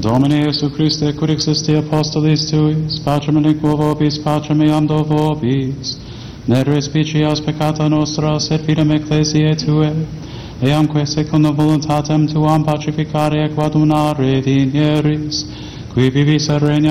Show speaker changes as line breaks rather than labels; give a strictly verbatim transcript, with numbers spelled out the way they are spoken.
Domine Iesu Christe, cur existi apostolis tuis, pacem aliquo vobis, pacem eam do vobis, ne respicias peccata nostra, sed fidem ecclesiae Tue, eamque secundum voluntatem Tuam pacificare et coadunare dinieris, qui vivis et regnas